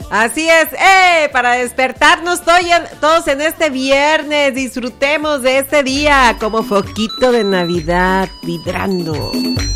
Así es, para despertarnos todos en este viernes, disfrutemos de este día como foquito de Navidad vibrando.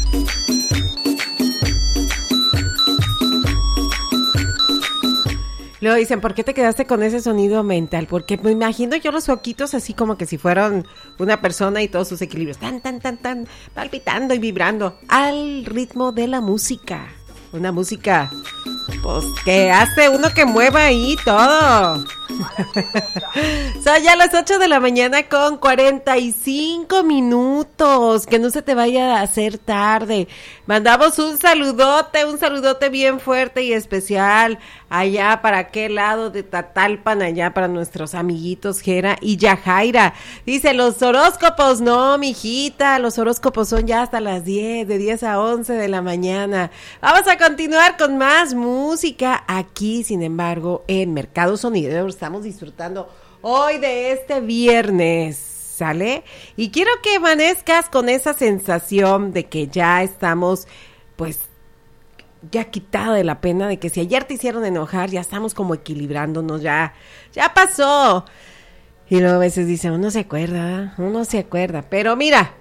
Luego dicen, ¿por qué te quedaste con ese sonido mental? Porque me imagino yo los foquitos así como que si fueran una persona y todos sus equilibrios, tan, palpitando y vibrando al ritmo de la música. Una música, pues, que hace uno que mueva ahí todo. Son ya las 8 de la mañana con 45 minutos. Que no se te vaya a hacer tarde. Mandamos un saludote bien fuerte y especial allá para aquel lado de Tatalpan, allá para nuestros amiguitos Jera y Yajaira. Dice, los horóscopos, no, mijita, los horóscopos son ya hasta las 10, de 10 a 11 de la mañana. Vamos a continuar con más música aquí, sin embargo, en Mercado Sonidero. Estamos disfrutando hoy de este viernes, ¿sale? Y quiero que amanezcas con esa sensación de que ya estamos, pues, ya quitado de la pena de que si ayer te hicieron enojar, ya estamos como equilibrándonos, ya pasó. Y luego a veces dice, uno se acuerda, pero mira.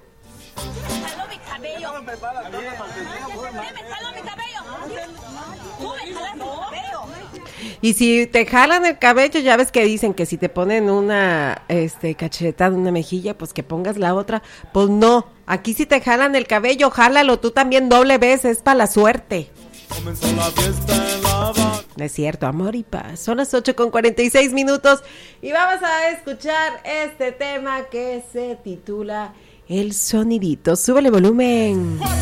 Y si te jalan el cabello, ya ves que dicen que si te ponen una cachetada en una mejilla, pues que pongas la otra. Pues no, aquí si te jalan el cabello, jálalo tú también doble vez, es para la suerte. No es cierto, amor y paz. Son las 8 con 46 minutos y vamos a escuchar este tema que se titula El Sonidito. Súbele volumen.